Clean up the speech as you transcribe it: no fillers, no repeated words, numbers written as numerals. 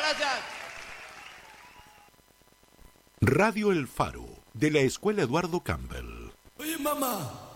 gracias. Radio El Faro, de la Escuela Eduardo Campbell. Oye, mamá.